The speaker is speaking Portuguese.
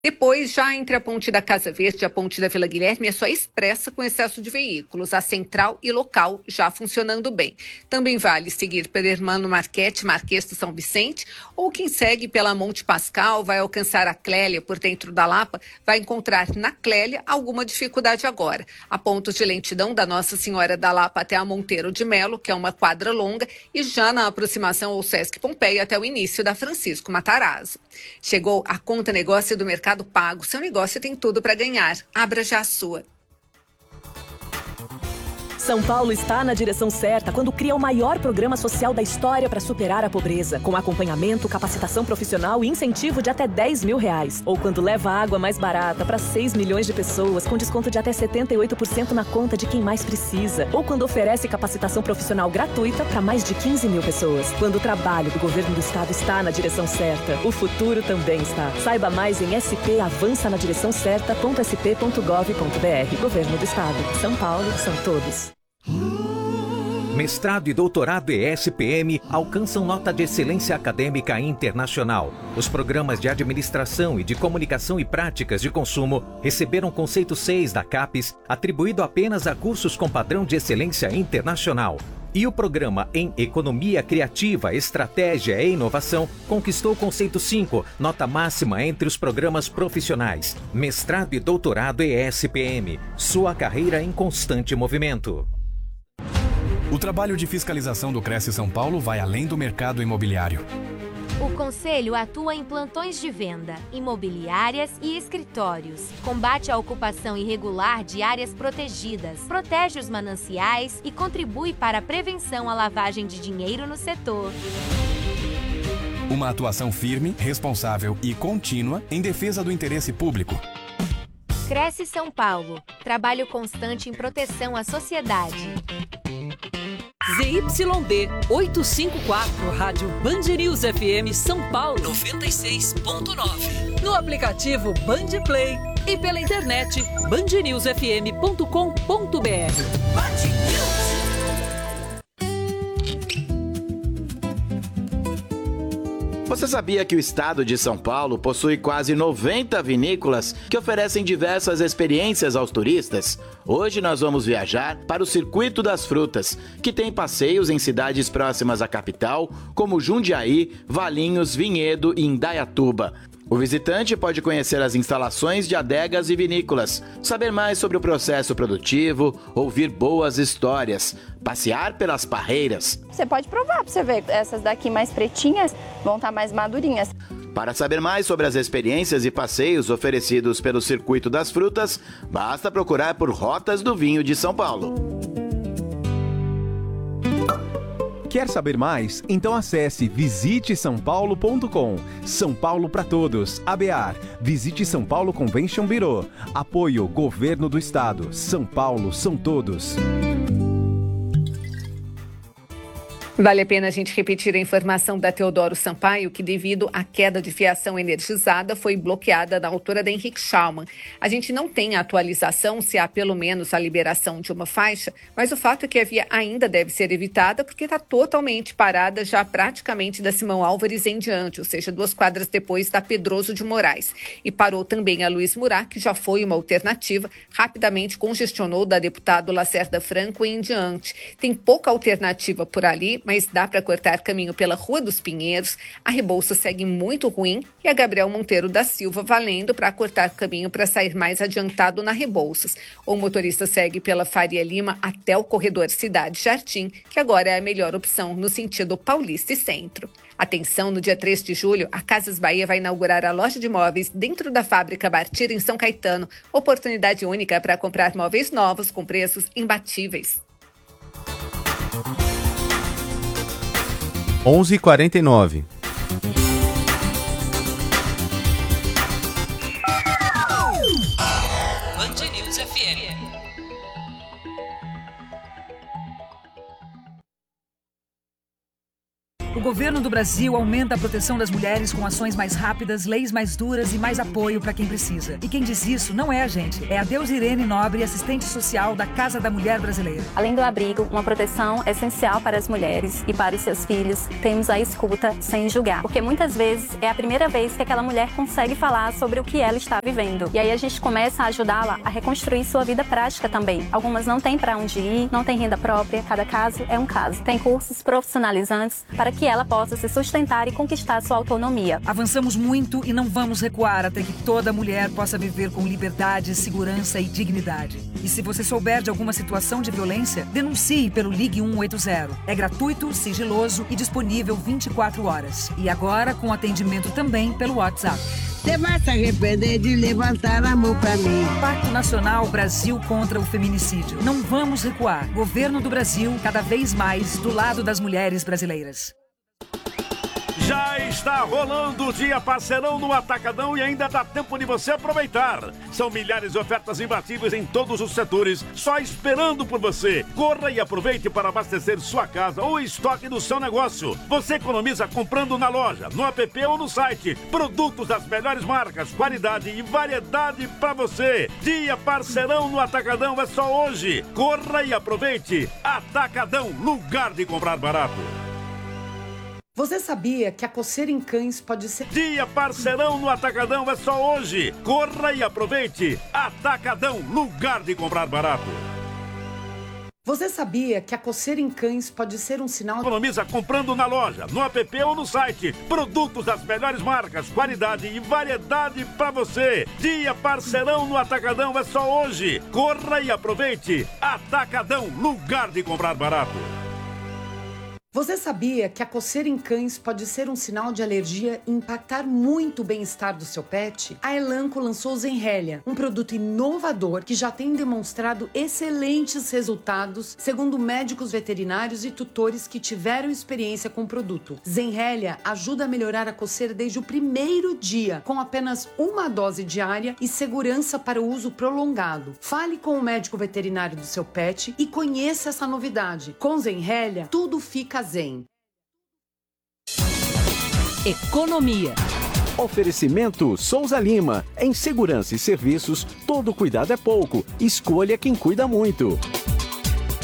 Depois, já entre a ponte da Casa Verde e a ponte da Vila Guilherme, é só expressa com excesso de veículos. A central e local já funcionando bem. Também vale seguir pela Hermano Marquete, Marquês do São Vicente, ou quem segue pela Monte Pascal vai alcançar a Clélia por dentro da Lapa, vai encontrar na Clélia alguma dificuldade agora. A pontos de lentidão da Nossa Senhora da Lapa até a Monteiro de Melo, que é uma quadra longa, e já na aproximação ao Sesc Pompeia até o início da Francisco Matarazzo. Chegou a conta negócio do Mercado Pago. Seu negócio tem tudo para ganhar. Abra já a sua. São Paulo está na direção certa quando cria o maior programa social da história para superar a pobreza, com acompanhamento, capacitação profissional e incentivo de até R$10 mil. Ou quando leva água mais barata para 6 milhões de pessoas, com desconto de até 78% na conta de quem mais precisa. Ou quando oferece capacitação profissional gratuita para mais de 15 mil pessoas. Quando o trabalho do governo do estado está na direção certa, o futuro também está. Saiba mais em spavançanadireçãocerta.sp.gov.br. Governo do Estado. São Paulo, são todos. Mestrado e doutorado ESPM alcançam nota de excelência acadêmica internacional. Os programas de administração e de comunicação e práticas de consumo receberam conceito 6 da CAPES, atribuído apenas a cursos com padrão de excelência internacional. E o programa em Economia Criativa, Estratégia e Inovação conquistou conceito 5, nota máxima entre os programas profissionais. Mestrado e doutorado ESPM, sua carreira em constante movimento. O trabalho de fiscalização do Cresce São Paulo vai além do mercado imobiliário. O Conselho atua em plantões de venda, imobiliárias e escritórios. Combate a ocupação irregular de áreas protegidas, protege os mananciais e contribui para a prevenção à lavagem de dinheiro no setor. Uma atuação firme, responsável e contínua em defesa do interesse público. Cresce São Paulo. Trabalho constante em proteção à sociedade. ZYD 854, Rádio Band News FM São Paulo 96.9. No aplicativo Band Play e pela internet bandnewsfm.com.br. Band News. Você sabia que o estado de São Paulo possui quase 90 vinícolas que oferecem diversas experiências aos turistas? Hoje nós vamos viajar para o Circuito das Frutas, que tem passeios em cidades próximas à capital, como Jundiaí, Valinhos, Vinhedo e Indaiatuba. O visitante pode conhecer as instalações de adegas e vinícolas, saber mais sobre o processo produtivo, ouvir boas histórias, passear pelas parreiras. Você pode provar para você ver, essas daqui mais pretinhas vão estar mais madurinhas. Para saber mais sobre as experiências e passeios oferecidos pelo Circuito das Frutas, basta procurar por Rotas do Vinho de São Paulo. Quer saber mais? Então acesse visitesaopaulo.com. São Paulo para todos. ABAR. Visite São Paulo Convention Bureau. Apoio Governo do Estado. São Paulo são todos. Vale a pena a gente repetir a informação da Teodoro Sampaio, que devido à queda de fiação energizada foi bloqueada na altura da Henrique Schaumann. A gente não tem a atualização se há pelo menos a liberação de uma faixa, mas o fato é que a via ainda deve ser evitada porque está totalmente parada já praticamente da Simão Álvares em diante, ou seja, 2 quadras depois da Pedroso de Moraes. E parou também a Luiz Murat, que já foi uma alternativa, rapidamente congestionou da deputado Lacerda Franco em diante. Tem pouca alternativa por ali, mas dá para cortar caminho pela Rua dos Pinheiros. A Rebouças segue muito ruim e a Gabriel Monteiro da Silva valendo para cortar caminho para sair mais adiantado na Rebouças. O motorista segue pela Faria Lima até o corredor Cidade Jardim, que agora é a melhor opção no sentido Paulista e Centro. Atenção, no dia 3 de julho, a Casas Bahia vai inaugurar a loja de móveis dentro da fábrica Bartira em São Caetano. Oportunidade única para comprar móveis novos com preços imbatíveis. 11h49. Band News FM. O O governo do Brasil aumenta a proteção das mulheres com ações mais rápidas, leis mais duras e mais apoio para quem precisa. E quem diz isso não é a gente, é a Deusirene Nobre, assistente social da Casa da Mulher Brasileira. Além do abrigo, uma proteção essencial para as mulheres e para os seus filhos, temos a escuta sem julgar. Porque muitas vezes é a primeira vez que aquela mulher consegue falar sobre o que ela está vivendo. E aí a gente começa a ajudá-la a reconstruir sua vida prática também. Algumas não têm para onde ir, não têm renda própria, cada caso é um caso. Tem cursos profissionalizantes para que ela possa se sustentar e conquistar sua autonomia. Avançamos muito e não vamos recuar até que toda mulher possa viver com liberdade, segurança e dignidade. E se você souber de alguma situação de violência, denuncie pelo Ligue 180. É gratuito, sigiloso e disponível 24 horas. E agora com atendimento também pelo WhatsApp. Você vai se arrepender de levantar a mão pra mim. Pacto Nacional Brasil contra o Feminicídio. Não vamos recuar. Governo do Brasil, cada vez mais do lado das mulheres brasileiras. Já está rolando o Dia Parceirão no Atacadão e ainda dá tempo de você aproveitar. São milhares de ofertas imbatíveis em todos os setores, só esperando por você. Corra e aproveite para abastecer sua casa ou estoque do seu negócio. Você economiza comprando na loja, no app ou no site. Produtos das melhores marcas, qualidade e variedade para você. Dia Parceirão no Atacadão é só hoje. Corra e aproveite. Atacadão, lugar de comprar barato. Você sabia que a coceira em cães pode ser... Dia Parceirão no Atacadão é só hoje. Corra e aproveite. Atacadão, lugar de comprar barato. Você sabia que a coceira em cães pode ser um sinal... Economiza comprando na loja, no app ou no site. Produtos das melhores marcas, qualidade e variedade para você. Dia Parceirão no Atacadão é só hoje. Corra e aproveite. Atacadão, lugar de comprar barato. Você sabia que a coceira em cães pode ser um sinal de alergia e impactar muito o bem-estar do seu pet? A Elanco lançou Zenrelia, um produto inovador que já tem demonstrado excelentes resultados, segundo médicos veterinários e tutores que tiveram experiência com o produto. Zenrelia ajuda a melhorar a coceira desde o primeiro dia, com apenas uma dose diária e segurança para o uso prolongado. Fale com o médico veterinário do seu pet e conheça essa novidade. Com Zenrelia, tudo fica zen. Economia. Oferecimento Souza Lima. Em segurança e serviços, todo cuidado é pouco. Escolha quem cuida muito.